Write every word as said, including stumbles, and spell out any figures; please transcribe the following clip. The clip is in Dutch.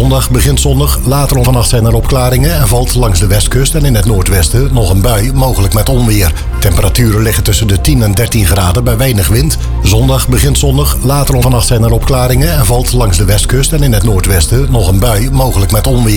Zondag begint zonnig, later vannacht zijn er opklaringen en valt langs de westkust en in het noordwesten nog een bui, mogelijk met onweer. Temperaturen liggen tussen de tien en dertien graden bij weinig wind. Zondag begint zonnig, later vannacht zijn er opklaringen en valt langs de westkust en in het noordwesten nog een bui, mogelijk met onweer.